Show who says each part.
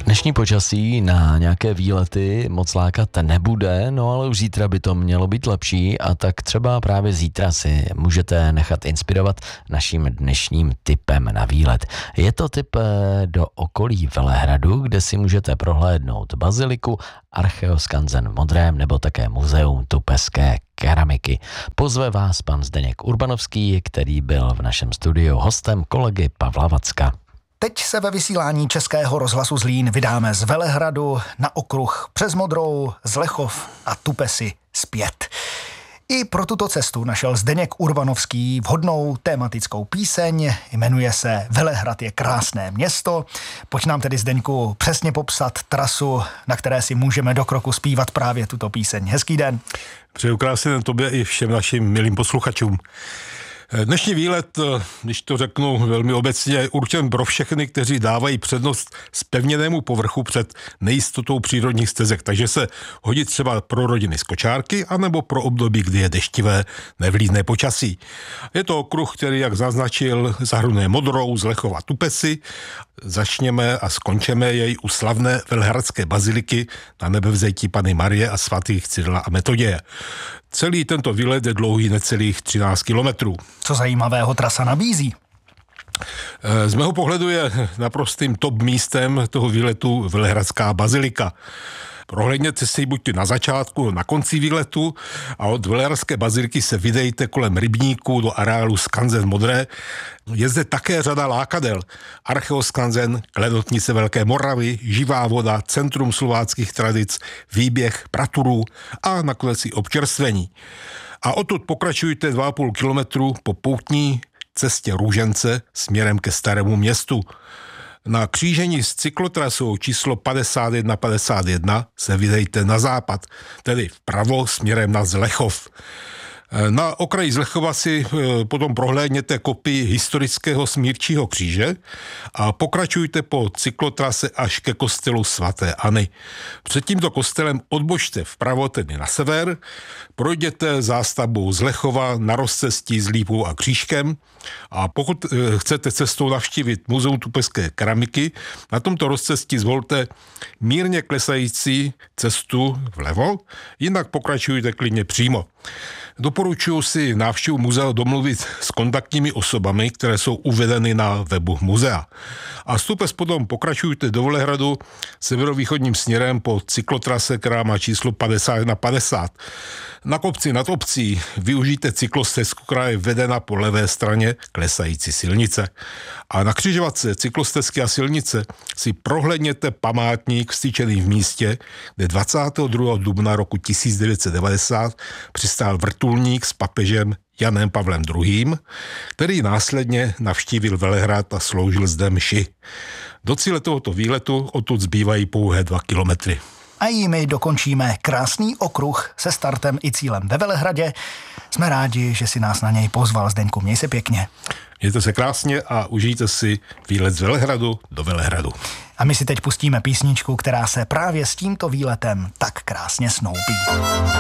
Speaker 1: Dnešní počasí na nějaké výlety moc lákat nebude, no ale už zítra by to mělo být lepší a tak třeba právě zítra si můžete nechat inspirovat naším dnešním tipem na výlet. Je to tip do okolí Velehradu, kde si můžete prohlédnout baziliku, archeoskanzen v Modrém nebo také muzeum tupeské keramiky. Pozve vás pan Zdeněk Urbanovský, který byl v našem studiu hostem kolegy Pavla Vacka.
Speaker 2: Teď se ve vysílání Českého rozhlasu Zlín vydáme z Velehradu na okruh přes Modrou, Zlechov a Tupesy zpět. I pro tuto cestu našel Zdeněk Urbanovský vhodnou tematickou píseň, jmenuje se Velehrad je krásné město. Pojď nám tedy, Zdeňku, přesně popsat trasu, na které si můžeme do kroku zpívat právě tuto píseň. Hezký den.
Speaker 3: Přeju krásný den tobě i všem našim milým posluchačům. Dnešní výlet, když to řeknu velmi obecně, je určen pro všechny, kteří dávají přednost zpevněnému povrchu před nejistotou přírodních stezek, takže se hodí třeba pro rodiny z kočárky, anebo pro období, kdy je deštivé, nevlídné počasí. Je to okruh, který, jak zaznačil, zahrnuje Modrou, Zlechov a Tupesy. Začněme a skončeme jej u slavné velehradské baziliky na Nebevzetí Panny Marie a svatých Cyrila a Metoděje. Celý tento výlet je dlouhý necelých 13 kilometrů.
Speaker 2: Co zajímavého trasa nabízí?
Speaker 3: Z mého pohledu je naprostým top místem toho výletu Velehradská bazilika. Prohlédněte si buď na začátku, na konci výletu a od Velehradské baziliky se vydejte kolem rybníku do areálu Skanzen Modré. Je zde také řada lákadel. Archeoskanzen, Klenotnice Velké Moravy, Živá voda, Centrum slováckých tradic, výběh praturů a nakonec i občerstvení. A odtud pokračujte 2,5 kilometru po poutní cestě Růžence směrem ke Starému městu. Na křížení s cyklotrasou číslo 5151 se vydejte na západ, tedy vpravo směrem na Zlechov. Na okraji Zlechova si potom prohlédněte kopii historického smírčího kříže a pokračujte po cyklotrase až ke kostelu svaté Anny. Před tímto kostelem odbočte vpravo, tedy na sever, projděte zástavbou Zlechova na rozcestí s Lípou a Křížkem a pokud chcete cestou navštívit muzeum tupeské keramiky, na tomto rozcestí zvolte mírně klesající cestu vlevo, jinak pokračujte klidně přímo. Doporučuji si návštěvu muzea domluvit s kontaktními osobami, které jsou uvedeny na webu muzea. A z Tupes potom pokračujte do Velehradu severovýchodním směrem po cyklotrase, která má číslo 50/50. Na kopci nad obcí využijte cyklostezku, která je vedena po levé straně klesající silnice. A na křižovatce cyklostezky a silnice si prohlédněte památník vstyčený v místě, kde 22. dubna roku 1990 přistál vrtulník s papežem Janem Pavlem II., který následně navštívil Velehrad a sloužil zde mši. Do cíle tohoto výletu odtud zbývají pouhé 2 kilometry.
Speaker 2: A jimi dokončíme krásný okruh se startem i cílem ve Velehradě. Jsme rádi, že si nás na něj pozval, Zdeňku. Měj se pěkně.
Speaker 3: Mějte se krásně a užijte si výlet z Velehradu do Velehradu.
Speaker 2: A my si teď pustíme písničku, která se právě s tímto výletem tak krásně snoubí.